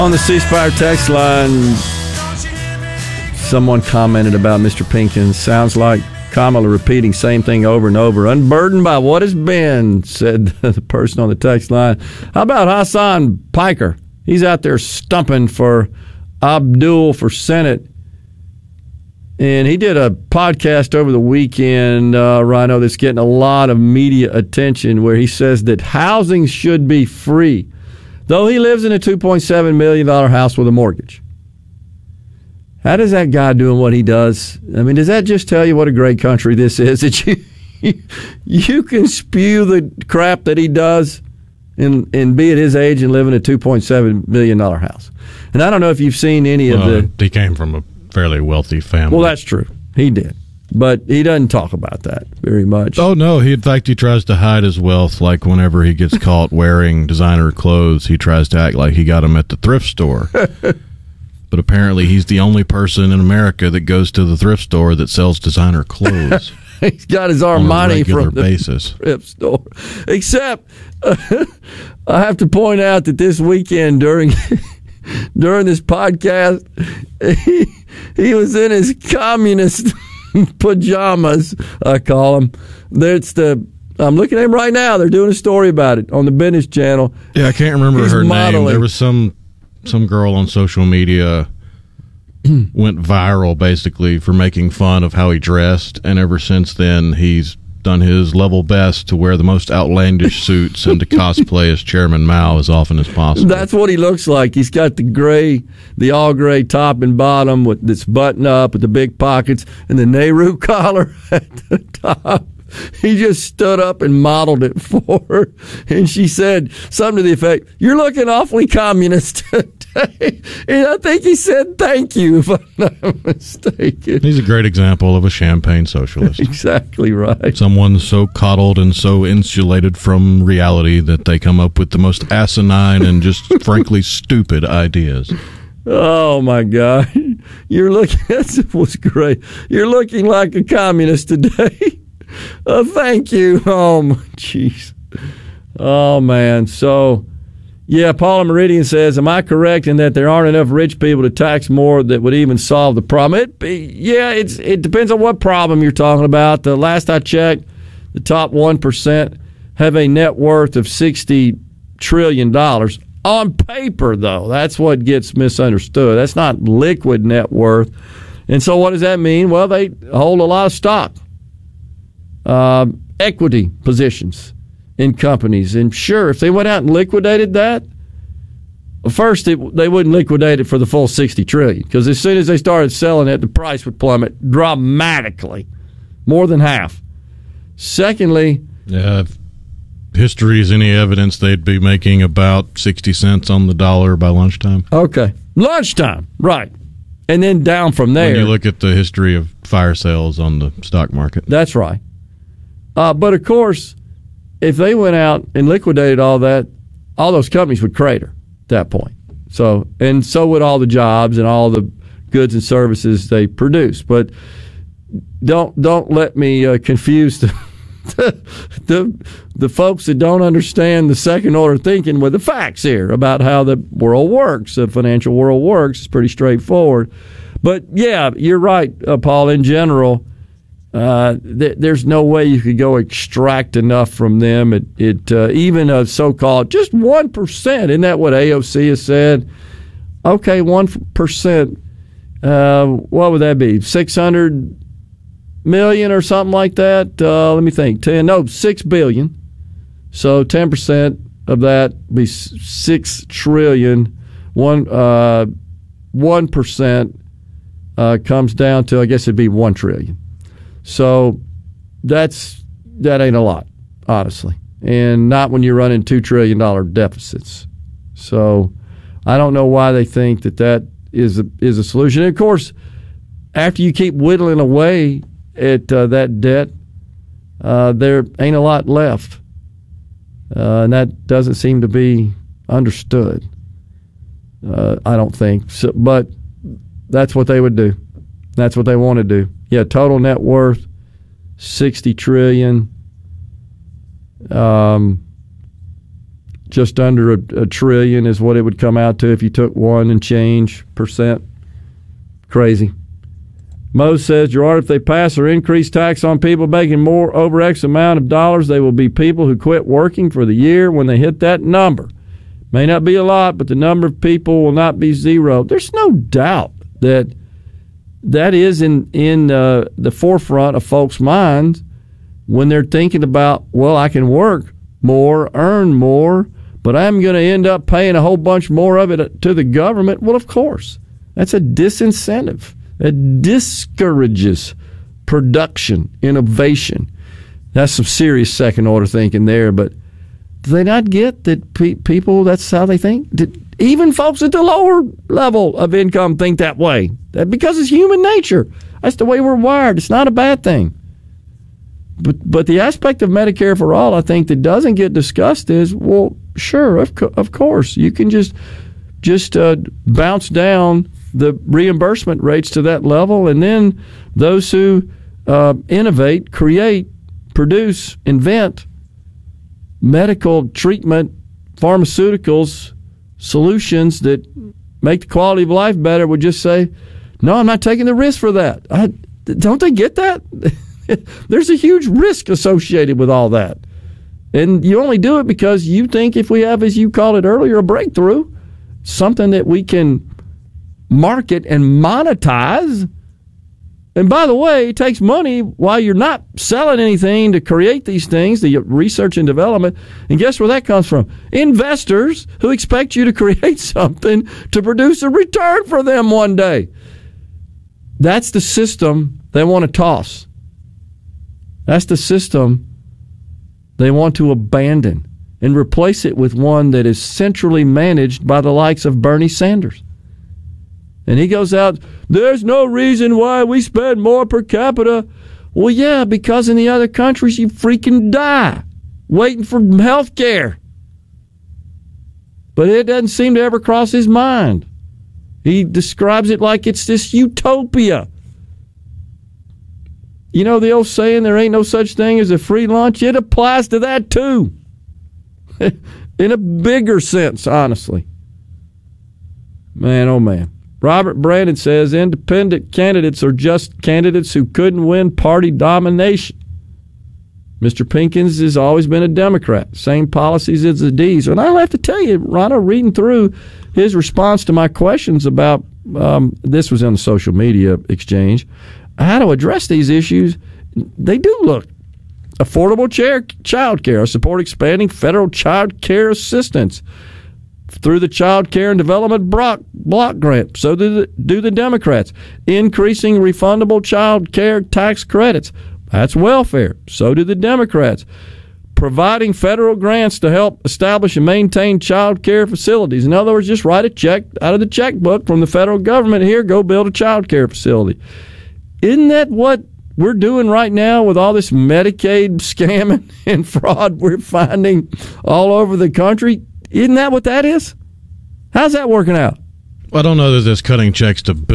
On the C Spire text line, someone commented about Mr. Pinkins. Sounds like Kamala repeating same thing over and over. Unburdened by what has been, said the person on the text line. How about Hassan Piker? He's out there stumping for Abdul for Senate. And he did a podcast over the weekend, Rhino, that's getting a lot of media attention, where he says that housing should be free, though he lives in a $2.7 million house with a mortgage. How does that guy doing what he does? I mean, does that just tell you what a great country this is? That you can spew the crap that he does and be at his age and live in a $2.7 million house. And I don't know if you've seen any of the... He came from a fairly wealthy family. Well, that's true. He did. But he doesn't talk about that very much. Oh, no. In fact, he tries to hide his wealth. Like whenever he gets caught wearing designer clothes, he tries to act like he got them at the thrift store. But apparently he's the only person in America that goes to the thrift store that sells designer clothes. He's got his Armani from the basis. thrift store. Except, I have to point out that this weekend during this podcast, he was in his communist pajamas, I call them. I'm looking at him right now. They're doing a story about it on the Business Channel. Yeah, I can't remember her name. There was some girl on social media went viral basically for making fun of how he dressed, and ever since then he's done his level best to wear the most outlandish suits and to cosplay as Chairman Mao as often as possible. That's what he looks like. He's got the all gray top and bottom with this button up with the big pockets and the Nehru collar at the top. He just stood up and modeled it for her. And she said something to the effect, "You're looking awfully communist today." And I think he said, "Thank you," if I'm not mistaken. He's a great example of a champagne socialist. Exactly right. Someone so coddled and so insulated from reality that they come up with the most asinine and just frankly stupid ideas. Oh, my God. That was great. You're looking like a communist today. Thank you. Oh, jeez. Oh, man. So, yeah, Paula Meridian says, am I correct in that there aren't enough rich people to tax more that would even solve the problem? It depends on what problem you're talking about. The last I checked, the top 1% have a net worth of $60 trillion. On paper, though, that's what gets misunderstood. That's not liquid net worth. And so what does that mean? Well, they hold a lot of stock. Equity positions in companies. And sure, if they went out and liquidated that, first they wouldn't liquidate it for the full $60 trillion, because as soon as they started selling it, the price would plummet dramatically, more than half. Secondly, if history is any evidence, they'd be making about 60 cents on the dollar by lunchtime. Okay, lunchtime, right. And then down from there. When you look at the history of fire sales on the stock market. That's right. But, of course, if they went out and liquidated all that, all those companies would crater at that point. So would all the jobs and all the goods and services they produce. But don't let me confuse the folks that don't understand the second-order thinking with the facts here about how the world works, the financial world works. It's pretty straightforward. But, yeah, you're right, Paul, in general. There's no way you could go extract enough from them. Even a so-called just 1%. Isn't that what AOC has said? Okay, 1%. What would that be? 600 million or something like that? Let me think. 6 billion. So 10% of that would be 6 trillion. 1% comes down to, I guess it'd be 1 trillion. So that ain't a lot, honestly, and not when you're running $2 trillion deficits. So I don't know why they think that is a solution. And of course, after you keep whittling away at that debt, there ain't a lot left, and that doesn't seem to be understood. I don't think so, but that's what they would do. That's what they want to do. Yeah, total net worth, $60 trillion. Just under a trillion is what it would come out to if you took 1 and change %. Crazy. Mose says, Gerard, if they pass or increase tax on people making more over X amount of dollars, they will be people who quit working for the year when they hit that number. May not be a lot, but the number of people will not be zero. There's no doubt that is in the forefront of folks' minds when they're thinking about, well, I can work more, earn more, but I'm going to end up paying a whole bunch more of it to the government. Well, of course. That's a disincentive. It discourages production, innovation. That's some serious second-order thinking there, but do they not get that people, that's how they think? Even folks at the lower level of income think that way. Because it's human nature. That's the way we're wired. It's not a bad thing. But the aspect of Medicare for All, I think, that doesn't get discussed is, well, sure, of course. You can just bounce down the reimbursement rates to that level, and then those who innovate, create, produce, invent medical treatment, pharmaceuticals, solutions that make the quality of life better would just say, no, I'm not taking the risk for that. Don't they get that? There's a huge risk associated with all that. And you only do it because you think if we have, as you called it earlier, a breakthrough, something that we can market and monetize. And by the way, it takes money while you're not selling anything to create these things, the research and development. And guess where that comes from? Investors who expect you to create something to produce a return for them one day. That's the system they want to toss. That's the system they want to abandon and replace it with one that is centrally managed by the likes of Bernie Sanders. And he goes out, there's no reason why we spend more per capita. Well, yeah, because in the other countries you freaking die waiting for health care. But it doesn't seem to ever cross his mind. He describes it like it's this utopia. You know the old saying, there ain't no such thing as a free lunch? It applies to that too. In a bigger sense, honestly. Man, oh man. Robert Brandon says independent candidates are just candidates who couldn't win party domination. Mr. Pinkins has always been a Democrat. Same policies as the D's. And I'll have to tell you, Rhino, reading through his response to my questions about, this was on the social media exchange, how to address these issues, they do look. Affordable child care. I support expanding federal child care assistance through the Child Care and Development Block Grant. So do the Democrats. Increasing refundable child care tax credits. That's welfare. So do the Democrats. Providing federal grants to help establish and maintain child care facilities. In other words, just write a check out of the checkbook from the federal government. Here, go build a child care facility. Isn't that what we're doing right now with all this Medicaid scamming and fraud we're finding all over the country? Isn't that what that is? How's that working out? Well, I don't know that it's cutting checks to